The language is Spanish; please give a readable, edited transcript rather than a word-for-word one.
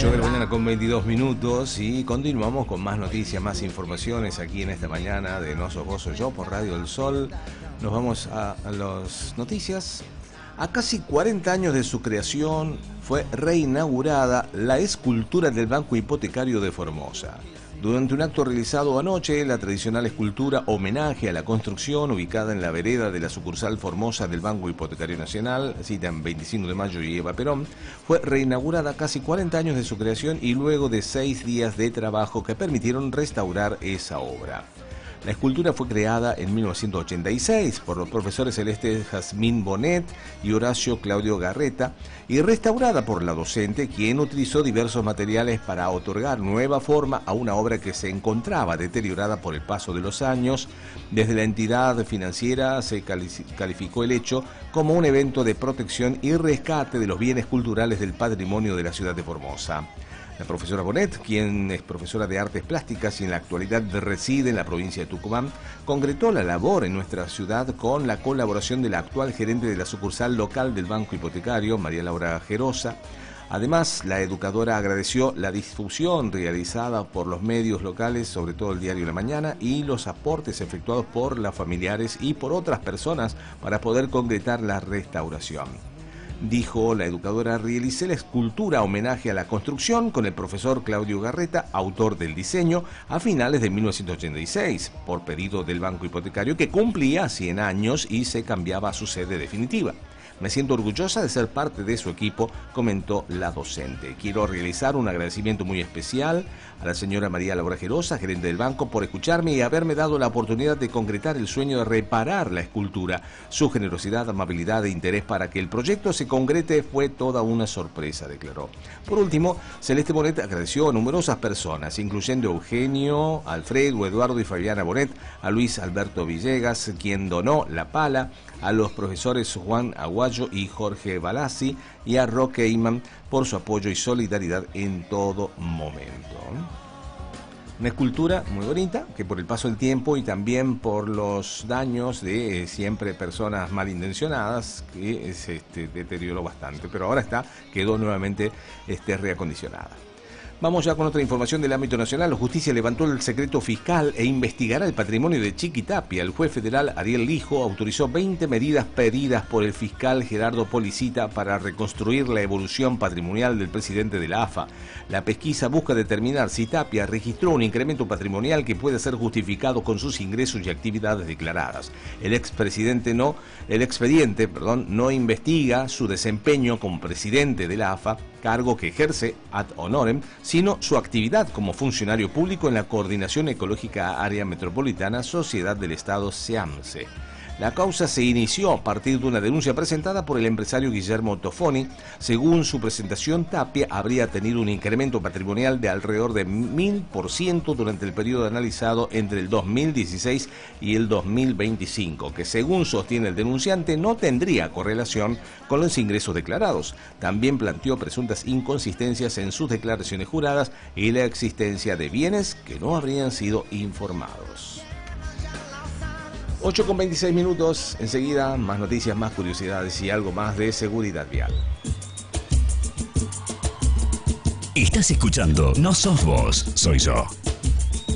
8 de la mañana con 22 minutos y continuamos con más noticias, más informaciones aquí en esta mañana de No Sos Vos Soy Yo por Radio del Sol. Nos vamos a las noticias. A casi 40 años de su creación fue reinaugurada la escultura del Banco Hipotecario de Formosa. Durante un acto realizado anoche, la tradicional escultura homenaje a la construcción ubicada en la vereda de la sucursal Formosa del Banco Hipotecario Nacional, cita en 25 de mayo y Eva Perón, fue reinaugurada casi 40 años de su creación y luego de 6 días de trabajo que permitieron restaurar esa obra. La escultura fue creada en 1986 por los profesores Celeste Jazmín Bonet y Horacio Claudio Garreta y restaurada por la docente, quien utilizó diversos materiales para otorgar nueva forma a una obra que se encontraba deteriorada por el paso de los años. Desde la entidad financiera se calificó el hecho como un evento de protección y rescate de los bienes culturales del patrimonio de la ciudad de Formosa. La profesora Bonet, quien es profesora de artes plásticas y en la actualidad reside en la provincia de Tucumán, concretó la labor en nuestra ciudad con la colaboración de la actual gerente de la sucursal local del Banco Hipotecario, María Laura Gerosa. Además, la educadora agradeció la difusión realizada por los medios locales, sobre todo el diario La Mañana, y los aportes efectuados por los familiares y por otras personas para poder concretar la restauración. Dijo la educadora, realicé la escultura homenaje a la construcción con el profesor Claudio Garreta, autor del diseño, a finales de 1986, por pedido del Banco Hipotecario que cumplía 100 años y se cambiaba a su sede definitiva. Me siento orgullosa de ser parte de su equipo, comentó la docente. Quiero realizar un agradecimiento muy especial a la señora María Laura Gerosa, gerente del banco, por escucharme y haberme dado la oportunidad de concretar el sueño de reparar la escultura. Su generosidad, amabilidad e interés para que el proyecto se concrete fue toda una sorpresa, declaró. Por último, Celeste Bonet agradeció a numerosas personas, incluyendo a Eugenio, Alfredo, Eduardo y Fabiana Bonet, a Luis Alberto Villegas, quien donó la pala, a los profesores Juan Aguayo y Jorge Balassi y a Roque Iman por su apoyo y solidaridad en todo momento. Una escultura muy bonita que por el paso del tiempo y también por los daños de siempre personas malintencionadas que se deterioró bastante, pero ahora quedó nuevamente reacondicionada. Vamos ya con otra información del ámbito nacional. La justicia levantó el secreto fiscal e investigará el patrimonio de Chiquitapia. El juez federal Ariel Lijo autorizó 20 medidas pedidas por el fiscal Gerardo Policita para reconstruir la evolución patrimonial del presidente de la AFA. La pesquisa busca determinar si Tapia registró un incremento patrimonial que puede ser justificado con sus ingresos y actividades declaradas. El expediente no investiga su desempeño como presidente de la AFA, cargo que ejerce ad honorem, sino su actividad como funcionario público en la Coordinación Ecológica Área Metropolitana, Sociedad del Estado SEAMSE. La causa se inició a partir de una denuncia presentada por el empresario Guillermo Tofoni. Según su presentación, Tapia habría tenido un incremento patrimonial de alrededor de 1000% durante el periodo analizado entre el 2016 y el 2025, que según sostiene el denunciante no tendría correlación con los ingresos declarados. También planteó presuntas inconsistencias en sus declaraciones juradas y la existencia de bienes que no habrían sido informados. 8 con 26 minutos, enseguida más noticias, más curiosidades y algo más de seguridad vial. Estás escuchando No Sos Vos, Soy Yo.